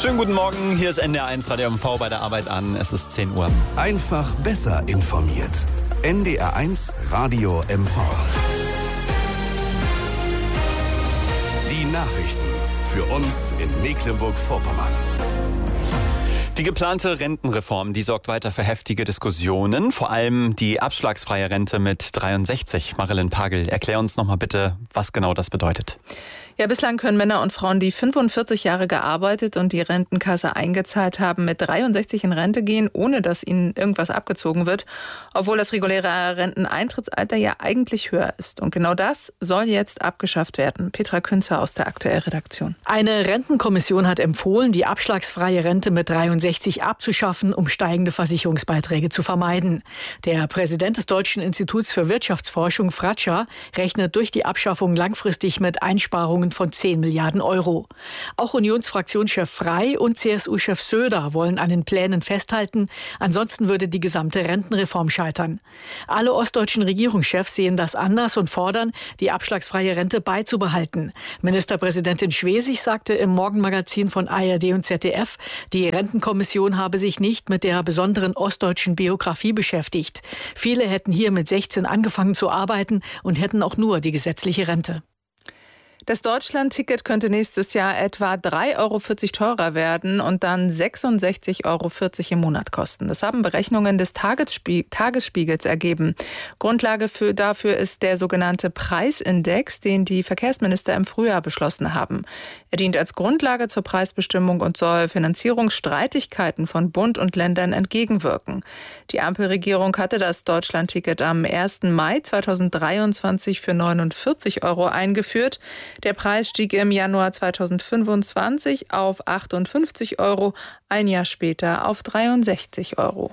Schönen guten Morgen, hier ist NDR1 Radio MV bei der Arbeit an. Es ist 10 Uhr. Einfach besser informiert. NDR1 Radio MV. Die Nachrichten für uns in Mecklenburg-Vorpommern. Die geplante Rentenreform, die sorgt weiter für heftige Diskussionen. Vor allem die abschlagsfreie Rente mit 63. Marilyn Pagel, erklär uns noch mal bitte, was genau das bedeutet. Ja, bislang können Männer und Frauen, die 45 Jahre gearbeitet und die Rentenkasse eingezahlt haben, mit 63 in Rente gehen, ohne dass ihnen irgendwas abgezogen wird, obwohl das reguläre Renteneintrittsalter ja eigentlich höher ist. Und genau das soll jetzt abgeschafft werden. Petra Künzer aus der Aktuell-Redaktion. Eine Rentenkommission hat empfohlen, die abschlagsfreie Rente mit 63 abzuschaffen, um steigende Versicherungsbeiträge zu vermeiden. Der Präsident des Deutschen Instituts für Wirtschaftsforschung, Fratscher, rechnet durch die Abschaffung langfristig mit Einsparungen von 10 Milliarden Euro. Auch Unionsfraktionschef Frey und CSU-Chef Söder wollen an den Plänen festhalten. Ansonsten würde die gesamte Rentenreform scheitern. Alle ostdeutschen Regierungschefs sehen das anders und fordern, die abschlagsfreie Rente beizubehalten. Ministerpräsidentin Schwesig sagte im Morgenmagazin von ARD und ZDF, die Rentenkommission habe sich nicht mit der besonderen ostdeutschen Biografie beschäftigt. Viele hätten hier mit 16 angefangen zu arbeiten und hätten auch nur die gesetzliche Rente. Das Deutschland-Ticket könnte nächstes Jahr etwa 3,40 Euro teurer werden und dann 66,40 Euro im Monat kosten. Das haben Berechnungen des Tagesspiegels ergeben. Grundlage dafür ist der sogenannte Preisindex, den die Verkehrsminister im Frühjahr beschlossen haben. Er dient als Grundlage zur Preisbestimmung und soll Finanzierungsstreitigkeiten von Bund und Ländern entgegenwirken. Die Ampelregierung hatte das Deutschland-Ticket am 1. Mai 2023 für 49 Euro eingeführt. Der Preis stieg im Januar 2025 auf 58 Euro, ein Jahr später auf 63 Euro.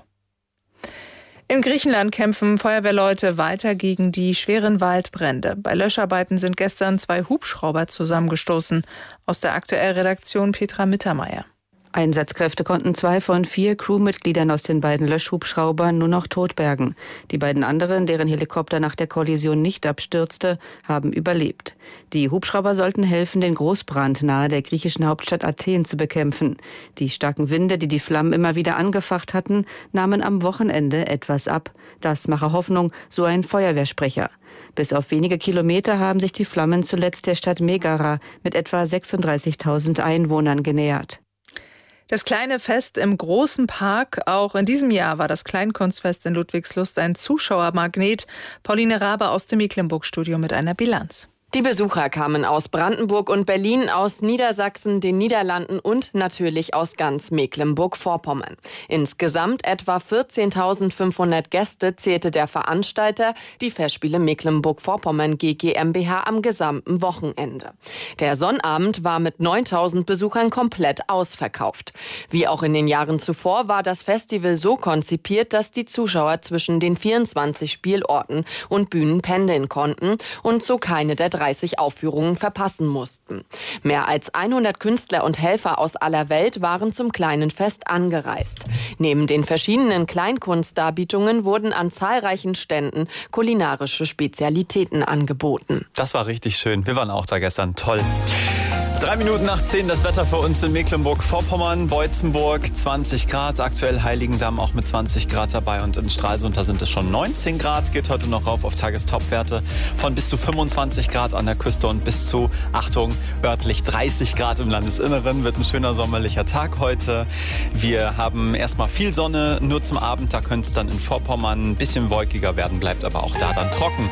In Griechenland kämpfen Feuerwehrleute weiter gegen die schweren Waldbrände. Bei Löscharbeiten sind gestern 2 Hubschrauber zusammengestoßen. Aus der Aktuell-Redaktion Petra Mittermeier. Einsatzkräfte konnten 2 von 4 Crewmitgliedern aus den beiden Löschhubschraubern nur noch tot bergen. Die beiden anderen, deren Helikopter nach der Kollision nicht abstürzte, haben überlebt. Die Hubschrauber sollten helfen, den Großbrand nahe der griechischen Hauptstadt Athen zu bekämpfen. Die starken Winde, die die Flammen immer wieder angefacht hatten, nahmen am Wochenende etwas ab. Das mache Hoffnung, so ein Feuerwehrsprecher. Bis auf wenige Kilometer haben sich die Flammen zuletzt der Stadt Megara mit etwa 36.000 Einwohnern genähert. Das kleine Fest im großen Park. Auch in diesem Jahr war das Kleinkunstfest in Ludwigslust ein Zuschauermagnet. Pauline Rabe aus dem Mecklenburg-Studio mit einer Bilanz. Die Besucher kamen aus Brandenburg und Berlin, aus Niedersachsen, den Niederlanden und natürlich aus ganz Mecklenburg-Vorpommern. Insgesamt etwa 14.500 Gäste zählte der Veranstalter, die Festspiele Mecklenburg-Vorpommern GmbH, am gesamten Wochenende. Der Sonnabend war mit 9.000 Besuchern komplett ausverkauft. Wie auch in den Jahren zuvor war das Festival so konzipiert, dass die Zuschauer zwischen den 24 Spielorten und Bühnen pendeln konnten und so keine der 30 Aufführungen verpassen mussten. Mehr als 100 Künstler und Helfer aus aller Welt waren zum kleinen Fest angereist. Neben den verschiedenen Kleinkunstdarbietungen wurden an zahlreichen Ständen kulinarische Spezialitäten angeboten. Das war richtig schön. Wir waren auch da gestern. Toll. 3 Minuten nach 10 das Wetter für uns in Mecklenburg-Vorpommern, Beutzenburg 20 Grad, aktuell Heiligendamm auch mit 20 Grad dabei und in Stralsund, da sind es schon 19 Grad, geht heute noch rauf auf Tagestopwerte von bis zu 25 Grad an der Küste und bis zu, Achtung, örtlich 30 Grad im Landesinneren, wird ein schöner sommerlicher Tag heute. Wir haben erstmal viel Sonne, nur zum Abend, da könnte es dann in Vorpommern ein bisschen wolkiger werden, bleibt aber auch da dann trocken.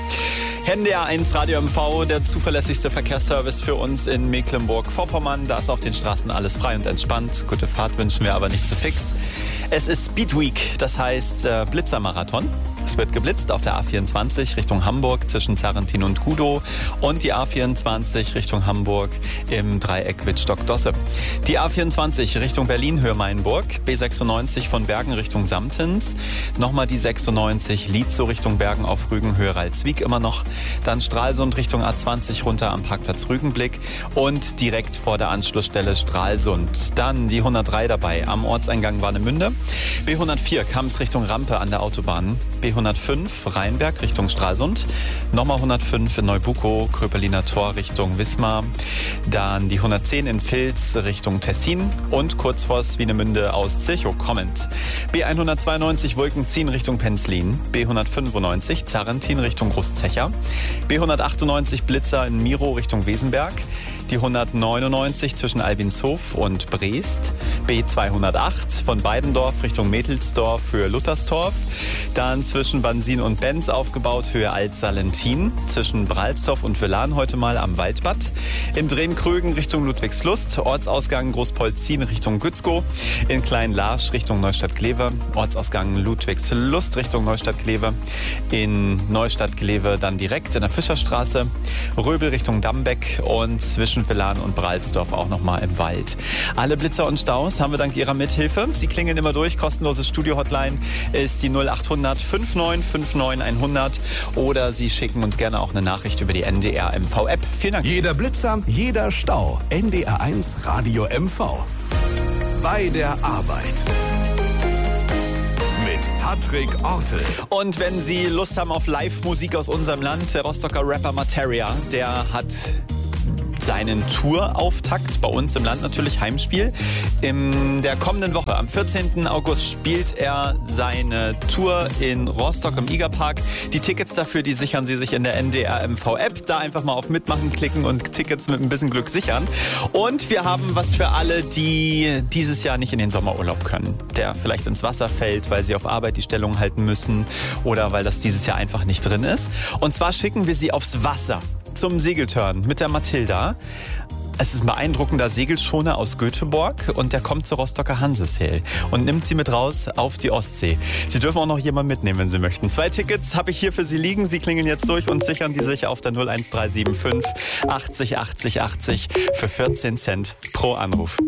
NDR1 Radio MV, der zuverlässigste Verkehrsservice für uns in Mecklenburg-Vorpommern. Da ist auf den Straßen alles frei und entspannt. Gute Fahrt wünschen wir aber nicht zu fix. Es ist Speed Week, das heißt Blitzermarathon. Es wird geblitzt auf der A24 Richtung Hamburg zwischen Sarrentin und Kudow und die A24 Richtung Hamburg im Dreieck Wittstock-Dosse. Die A24 Richtung Berlin-Höhe-Mainburg, B96 von Bergen Richtung Samtens, nochmal die 96 Lietzow Richtung Bergen auf Rügen, Höhe Ralswiek immer noch, dann Stralsund Richtung A20 runter am Parkplatz Rügenblick und direkt vor der Anschlussstelle Stralsund. Dann die 103 dabei am Ortseingang Warnemünde, B104 Kamms Richtung Rampe an der Autobahn, B105 105 Rheinberg Richtung Stralsund. Nochmal 105 in Neubukow, Kröpeliner Tor Richtung Wismar. Dann die 110 in Vils Richtung Tessin und kurz vor Swinemünde aus Zirchow kommend. B192 Wolkenziehen Richtung Penzlin. B195 Zarrentin Richtung Großzecher. B198 Blitzer in Miro Richtung Wesenberg. Die 199 zwischen Albinshof und Brest. B208 von Beidendorf Richtung Mädelsdorf für Lutterstorf. Dann zwischen Bansin und Benz aufgebaut, Höhe Alt-Salentin. Zwischen Bralsdorf und Villahn heute mal am Waldbad. In Drehn-Krögen Richtung Ludwigslust. Ortsausgang Großpolzin Richtung Gützkow. In Klein-Larsch Richtung Neustadt-Glewe. Ortsausgang Ludwigslust Richtung Neustadt-Glewe. In Neustadt-Glewe dann direkt in der Fischerstraße. Röbel Richtung Dambeck und zwischen Villahn und Bralsdorf auch nochmal im Wald. Alle Blitzer und Staus haben wir dank Ihrer Mithilfe. Sie klingeln immer durch. Kostenlose Studio-Hotline ist die 0800 5959 100 oder Sie schicken uns gerne auch eine Nachricht über die NDR MV-App. Vielen Dank. Jeder Blitzer, jeder Stau. NDR1 Radio MV. Bei der Arbeit. Mit Patrick Ortel. Und wenn Sie Lust haben auf Live-Musik aus unserem Land, der Rostocker Rapper Materia, der hat seinen Tourauftakt bei uns im Land, natürlich Heimspiel. In der kommenden Woche, am 14. August, spielt er seine Tour in Rostock im Igerpark. Die Tickets dafür, die sichern Sie sich in der NDR MV-App. Da einfach mal auf Mitmachen klicken und Tickets mit ein bisschen Glück sichern. Und wir haben was für alle, die dieses Jahr nicht in den Sommerurlaub können. Der vielleicht ins Wasser fällt, weil sie auf Arbeit die Stellung halten müssen oder weil das dieses Jahr einfach nicht drin ist. Und zwar schicken wir sie aufs Wasser zum Segeltörn mit der Mathilda. Es ist ein beeindruckender Segelschoner aus Göteborg und der kommt zur Rostocker Hanseseel und nimmt sie mit raus auf die Ostsee. Sie dürfen auch noch jemanden mitnehmen, wenn Sie möchten. 2 Tickets habe ich hier für Sie liegen. Sie klingeln jetzt durch und sichern die sich auf der 01375 80 80 80 für 14 Cent pro Anruf.